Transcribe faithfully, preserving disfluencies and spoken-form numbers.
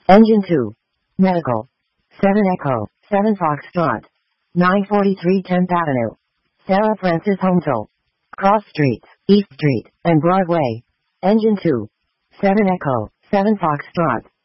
Engine two. Medical. seven Echo, seven Foxtrot. nine forty-three tenth Avenue. Sarah Francis Homesel. Cross Streets, East Street, and Broadway. Engine two. seven Echo, seven Foxtrot.